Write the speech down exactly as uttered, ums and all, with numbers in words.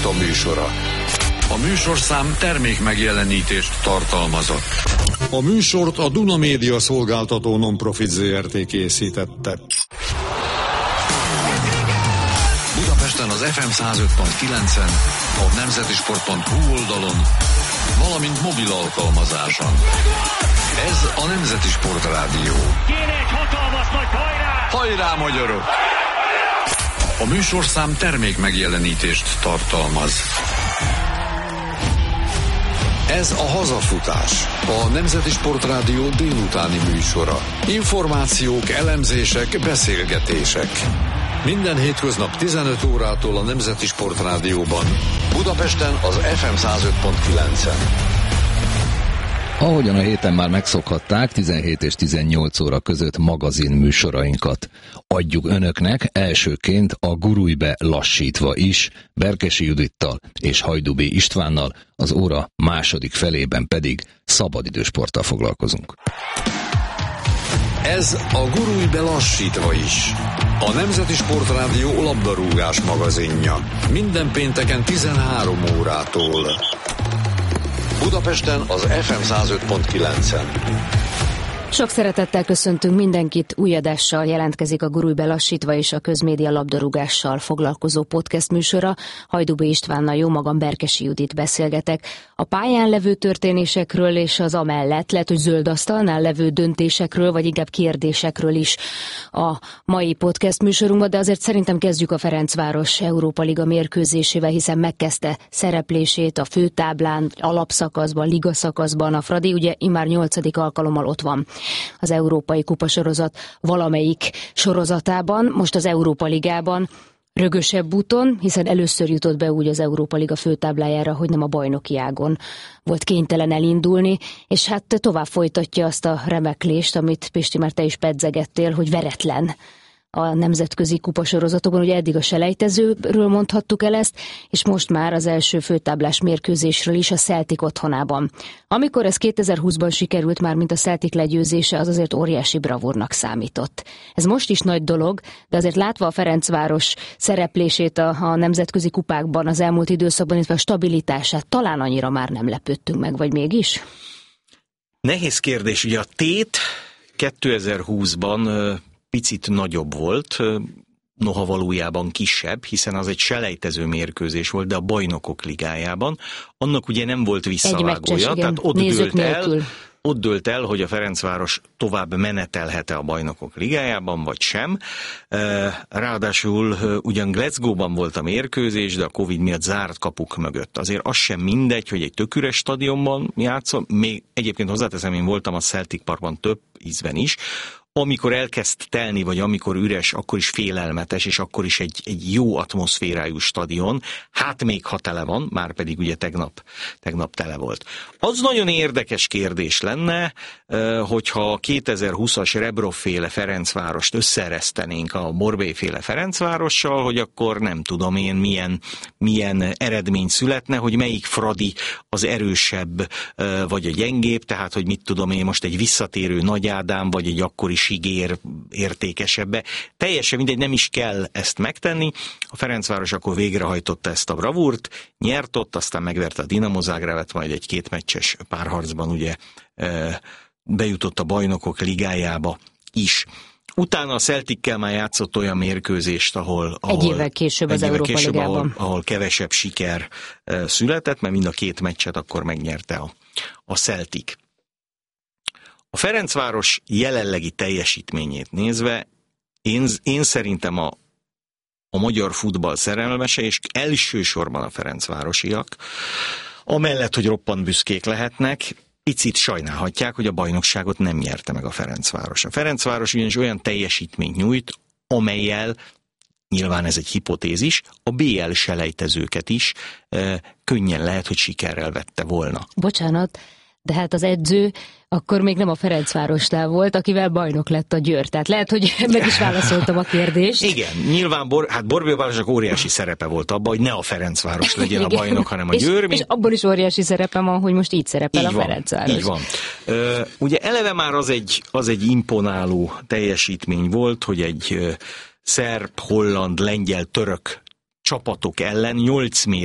Vita műsora. A műsorszám termék megjelenítést tartalmazott. A műsort a Duna Média Szolgáltató Non-Profit Zé Er Té készítette. Budapesten az ef em száz öt pont kilencen, a nemzetisport pont hu oldalon, valamint mobil alkalmazáson. Ez a Nemzeti Sport Rádió. Kéne egy hatalmas nagy hajrá! Hajrá, magyarok! A műsorszám termék megjelenítést tartalmaz. Ez a Hazafutás, a Nemzeti Sport Rádió délutáni műsora. Információk, elemzések, beszélgetések. Minden hétköznap tizenöt órától a Nemzeti Sport Rádióban. Budapesten az ef em száz öt pont kilencen. Ahogyan a héten már megszokhatták, tizenhét és tizennyolc óra között magazin műsorainkat adjuk önöknek, elsőként a Gurulj-be lassítva is, Berkesi Judittal és Hajdú B. Istvánnal, az óra második felében pedig szabadidősporttal foglalkozunk. Ez a Gurulj-be lassítva is, a Nemzeti Sport Rádió labdarúgás magazinja. Minden pénteken tizenhárom órától. Budapesten az ef em száz öt pont kilencen. Sok szeretettel köszöntünk mindenkit, új adással jelentkezik a Gurulj-be lassítva és a közmédia labdarúgással foglalkozó podcast műsora. Hajdú B. Istvánnal, jó magam, Berkesi Judit beszélgetek a pályán levő történésekről és az amellett, lehet, hogy zöld asztalnál levő döntésekről, vagy inkább kérdésekről is a mai podcast műsorunkban, de azért szerintem kezdjük a Ferencváros Európa Liga mérkőzésével, hiszen megkezdte szereplését a főtáblán, alapszakaszban, ligaszakaszban a Fradi, ugye immár nyolcadik alkalommal ott van az Európai Kupasorozat valamelyik sorozatában, most az Európa Ligában rögösebb úton, hiszen először jutott be úgy az Európa Liga főtáblájára, hogy nem a bajnoki ágon volt kénytelen elindulni, és hát tovább folytatja azt a remeklést, amit Pisti már te is pedzegettél, hogy veretlen a nemzetközi kupasorozatokon, ugye eddig a selejtezőről mondhattuk el ezt, és most már az első főtáblás mérkőzésről is a Celtic otthonában. Amikor ez kétezer-húszban sikerült már, mint a Celtic legyőzése, az azért óriási bravúrnak számított. Ez most is nagy dolog, de azért látva a Ferencváros szereplését a, a nemzetközi kupákban az elmúlt időszakban, illetve a stabilitását, talán annyira már nem lepődtünk meg, vagy mégis? Nehéz kérdés, ugye a tét kétezer-húszban picit nagyobb volt, noha valójában kisebb, hiszen az egy selejtező mérkőzés volt, de a Bajnokok Ligájában. Annak ugye nem volt visszavágója, tehát ott dőlt el, ott dőlt el, hogy a Ferencváros tovább menetelhet-e a Bajnokok Ligájában, vagy sem. Ráadásul ugyan Glasgow-ban volt a mérkőzés, de a Covid miatt zárt kapuk mögött. Azért az sem mindegy, hogy egy tök üres stadionban játszom. Még egyébként hozzáteszem, én voltam a Celtic Parkban több ízben is. Amikor elkezd telni, vagy amikor üres, akkor is félelmetes, és akkor is egy, egy jó atmoszférájú stadion, hát még ha tele van, már pedig ugye tegnap, tegnap tele volt. Az nagyon érdekes kérdés lenne, hogyha a kétezer-húszas Rebrov-féle Ferencvárost összeeresztenénk a Borbély-féle Ferencvárossal, hogy akkor nem tudom én milyen, milyen eredmény születne, hogy melyik Fradi az erősebb, vagy a gyengébb, tehát hogy mit tudom én most egy visszatérő Nagy Ádám, vagy egy akkori Sigér értékesebbe. Teljesen mindegy, nem is kell ezt megtenni. A Ferencváros akkor végrehajtotta ezt a bravúrt, nyert ott, aztán megverte a Dinamo Zágrábot, majd egy két meccses párharcban ugye bejutott a Bajnokok Ligájába is. Utána a Celtickel már játszott olyan mérkőzést, ahol... ahol egy évvel később az Európa Ligában. Ahol, ahol kevesebb siker született, mert mind a két meccset akkor megnyerte a, a Celtic. A Ferencváros jelenlegi teljesítményét nézve, én, én szerintem a, a magyar futball szerelmese, és elsősorban a ferencvárosiak, amellett, hogy roppant büszkék lehetnek, picit sajnálhatják, hogy a bajnokságot nem nyerte meg a Ferencváros. A Ferencváros ugyanis olyan teljesítményt nyújt, amellyel, nyilván ez egy hipotézis, a bé el selejtezőket is e, könnyen lehet, hogy sikerrel vette volna. Bocsánat, de hát az edző akkor még nem a Ferencvárosnál volt, akivel bajnok lett a Győr. Tehát lehet, hogy meg is válaszoltam a kérdést. Igen, nyilván Bor, hát Borbély Balázsnak óriási szerepe volt abban, hogy ne a Ferencváros legyen a bajnok, hanem a Győr. És, és abban is óriási szerepe van, hogy most így szerepel így a van, Ferencváros. Így van. Uh, ugye eleve már az egy, az egy imponáló teljesítmény volt, hogy egy uh, szerb, holland, lengyel, török csapatok ellen nyolc